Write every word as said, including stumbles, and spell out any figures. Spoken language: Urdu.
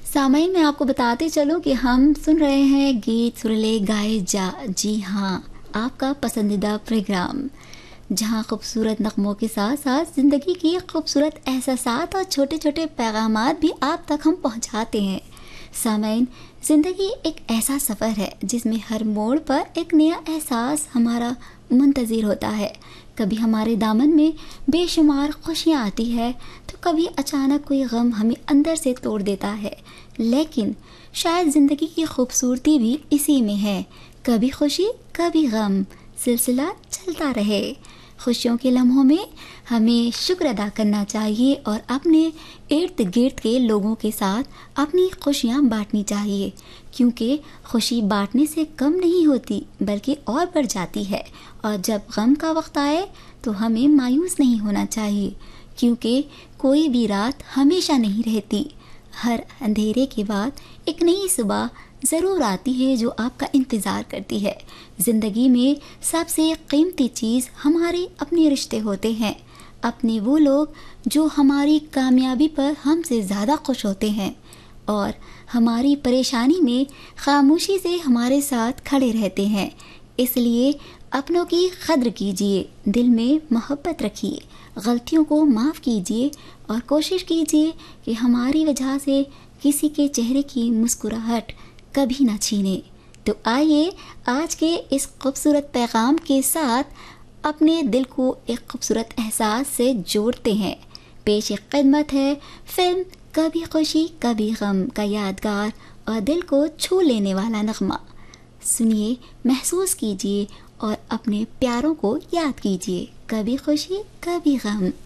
سامعین میں آپ کو بتاتے چلوں کہ ہم سن رہے ہیں گیت سرلے گائے جا، جی ہاں آپ کا پسندیدہ پروگرام، جہاں خوبصورت نغموں کے ساتھ ساتھ زندگی کی خوبصورت احساسات اور چھوٹے چھوٹے پیغامات بھی آپ تک ہم پہنچاتے ہیں۔ سامعین، زندگی ایک ایسا سفر ہے جس میں ہر موڑ پر ایک نیا احساس ہمارا منتظر ہوتا ہے۔ کبھی ہمارے دامن میں بے شمار خوشیاں آتی ہے تو کبھی اچانک کوئی غم ہمیں اندر سے توڑ دیتا ہے، لیکن شاید زندگی کی خوبصورتی بھی اسی میں ہے، کبھی خوشی کبھی غم، سلسلہ چلتا رہے۔ خوشیوں کے لمحوں میں ہمیں شکر ادا کرنا چاہیے اور اپنے ارد گرد کے لوگوں کے ساتھ اپنی خوشیاں بانٹنی چاہیے، کیونکہ خوشی بانٹنے سے کم نہیں ہوتی بلکہ اور بڑھ جاتی ہے۔ اور جب غم کا وقت آئے تو ہمیں مایوس نہیں ہونا چاہیے، کیونکہ کوئی بھی رات ہمیشہ نہیں رہتی، ہر اندھیرے کے بعد ایک نئی صبح ضرور آتی ہے جو آپ کا انتظار کرتی ہے۔ زندگی میں سب سے قیمتی چیز ہمارے اپنے رشتے ہوتے ہیں، اپنے وہ لوگ جو ہماری کامیابی پر ہم سے زیادہ خوش ہوتے ہیں اور ہماری پریشانی میں خاموشی سے ہمارے ساتھ کھڑے رہتے ہیں۔ اس لیے اپنوں کی قدر کیجیے، دل میں محبت رکھیے، غلطیوں کو معاف کیجیے اور کوشش کیجیے کہ ہماری وجہ سے کسی کے چہرے کی مسکراہٹ کبھی نہ چھینے۔ تو آئیے آج کے اس خوبصورت پیغام کے ساتھ اپنے دل کو ایک خوبصورت احساس سے جوڑتے ہیں۔ پیش خدمت ہے فلم کبھی خوشی کبھی غم کا یادگار اور دل کو چھو لینے والا نغمہ۔ سنیے، محسوس کیجیے اور اپنے پیاروں کو یاد کیجیے۔ کبھی خوشی کبھی غم۔